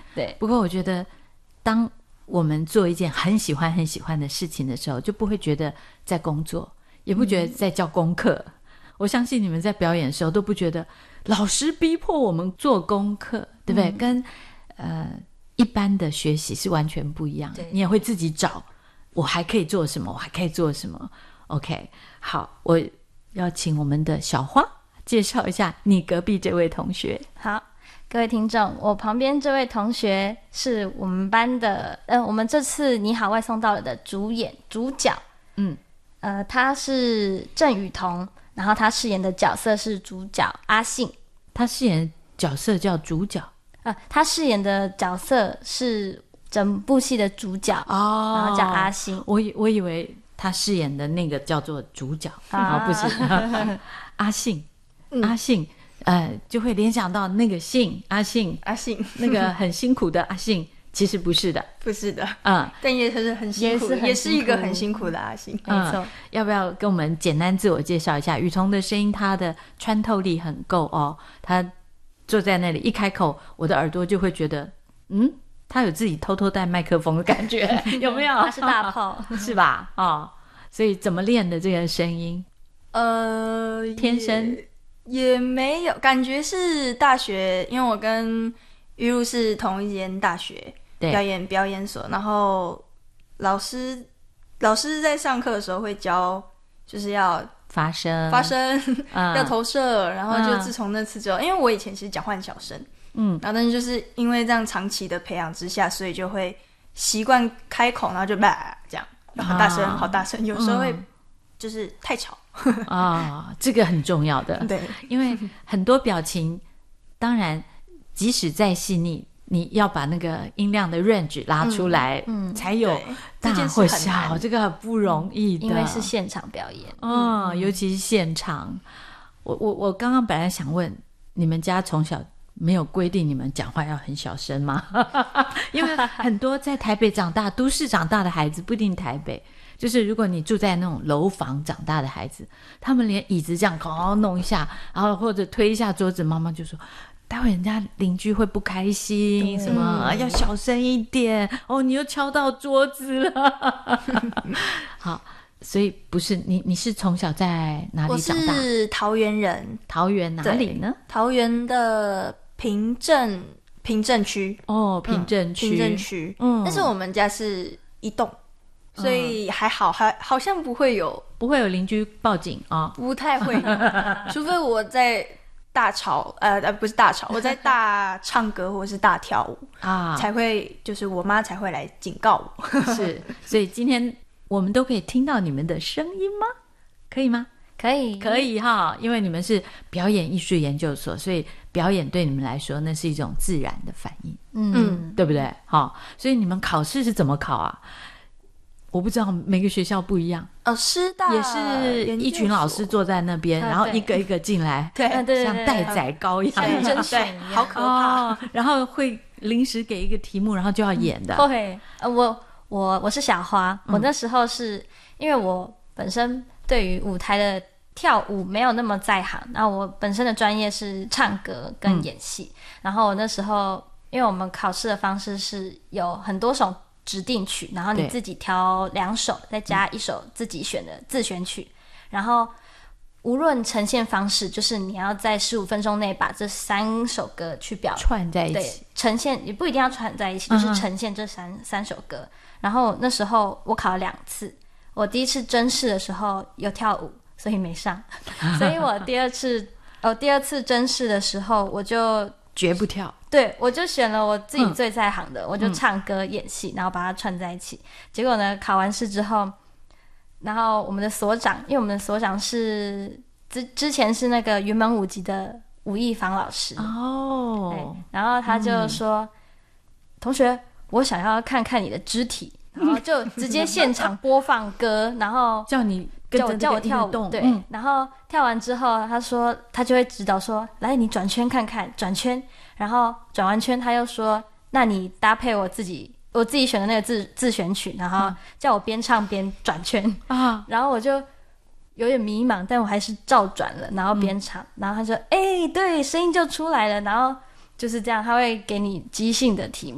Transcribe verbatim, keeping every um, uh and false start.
对， 不过我觉得当我们做一件很喜欢很喜欢的事情的时候，就不会觉得在工作，也不觉得在教功课、嗯、我相信你们在表演的时候都不觉得老师逼迫我们做功课，对不对、嗯、跟呃一般的学习是完全不一样的，你也会自己找我还可以做什么，我还可以做什么。 OK， 好，我要请我们的小花介绍一下你隔壁这位同学。 好，各位听众，我旁边这位同学是我们班的呃，我们这次你好外送到了的主演主角，嗯，呃，他是郑雨桐，然后他饰演的角色是主角阿信。 他饰演的角色叫主角？ 呃，他饰演的角色是整部戏的主角哦，然后叫阿信。 我以我以为他饰演的那个叫做主角啊、哦，不是阿信，嗯、阿信，呃，就会联想到那个信阿信， 阿信那个很辛苦的阿信，其实不是的， 不是的，嗯，但也是很辛苦，也 是, 也是一个很辛苦的阿信， 没错、嗯。 要不要跟我们简单自我介绍一下？雨桐的声音，他的穿透力很够哦，他坐在那里一开口，我的耳朵就会觉得，嗯。他有自己偷偷带麦克风的感觉有没有？ 他是大炮是吧？哦，所以怎么练的这个声音？ 呃， 天生也, 也没有，感觉是大学，因为我跟玉露是同一间大学表演表演所，然后老师老师在上课的时候会教，就是要发声发声、嗯、要投射，然后就自从那次之后、嗯、因为我以前其实讲话很小声，嗯，然后但是就是因为这样长期的培养之下，所以就会习惯开口，然后就bah这样，然后好大声、啊、好大声，有时候会就是太吵啊，这个很重要的， 对， 因为很多表情，当然即使再细腻，你要把那个音量的 range 拉出来，嗯，才有大或小，这个不容易的， 因为是现场表演， 嗯，嗯尤其是现场。我我我刚刚本来想问，你们家从小没有规定你们讲话要很小声吗？因为很多在台北长大、都市长大的孩子，不一定台北，就是如果你住在那种楼房长大的孩子，他们连椅子这样搞弄一下，然后或者推一下桌子，妈妈就说待会人家邻居会不开心，什么要小声一点哦，你又敲到桌子了。好，所以不是你，你是从小在哪里长大？ 我是桃园人。 桃园哪里呢？ 桃园的平镇平镇区。 哦，平镇区， 嗯、平镇区。嗯，但是我们家是一栋，所以还好，还好像不会有不会有邻居报警啊、哦， 不太会有，除非我在大吵，呃呃，不是大吵，我在大唱歌或是大跳舞啊，才会就是我妈才会来警告我。 是，所以今天我们都可以听到你们的声音吗？可以吗？ 可以， 可以哈，因为你们是表演艺术研究所，所以表演对你们来说那是一种自然的反应，嗯，对不对？好，所以你们考试是怎么考啊？我不知道，每个学校不一样。 哦，师大也是一群老师坐在那边，然后一个一个进来， 对对对， 像待宰羔一样， 甄选一样，好可怕、 哦。然后会临时给一个题目，然后就要演的。 会、嗯，我我我是小花，我那时候是、嗯、因为我本身对于舞台的跳舞没有那么在行，然后我本身的专业是唱歌跟演戏、嗯，然后我那时候因为我们考试的方式是有很多首指定曲，然后你自己挑两首，再加一首自己选的自选曲、嗯、然后无论呈现方式，就是你要在十五分钟内把这三首歌去表串在一起， 对，呈现也不一定要串在一起、嗯、就是呈现这三三首歌。然后那时候我考了两次，我第一次甄试的时候有跳舞，所以没上，所以我第二次哦第二次甄试的时候我就绝不跳， 对，我就选了我自己最在行的、嗯、我就唱歌演戏，然后把它串在一起。结果呢考完试之后，然后我们的所长，因为我们的所长是之之前是那个云门舞集的吴亦芳老师哦，然后他就说、嗯、同学我想要看看你的肢体，然后就直接现场播放歌然后叫你叫我叫我跳舞，对、嗯，然后跳完之后，他说他就会指导说，来你转圈看看，转圈，然后转完圈他又说，那你搭配我自己我自己选的那个自自选曲，然后叫我边唱边转圈啊，然后我就有点迷茫，但我还是照转了，然后边唱，嗯、然后他说，哎、欸，对，声音就出来了，然后就是这样，他会给你即兴的题目。